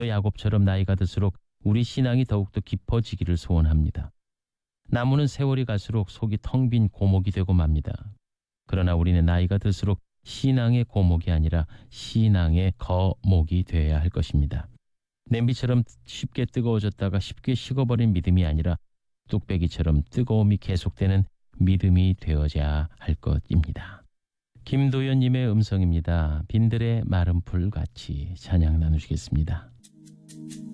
야곱처럼 나이가 들수록 우리 신앙이 더욱더 깊어지기를 소원합니다. 나무는 세월이 갈수록 속이 텅 빈 고목이 되고 맙니다. 그러나 우리는 나이가 들수록 신앙의 고목이 아니라 신앙의 거목이 되어야 할 것입니다. 냄비처럼 쉽게 뜨거워졌다가 쉽게 식어버린 믿음이 아니라 뚝배기처럼 뜨거움이 계속되는 믿음이 되어야 할 것입니다. 김도연님의 음성입니다. 빈들의 마른 풀같이 찬양 나누시겠습니다.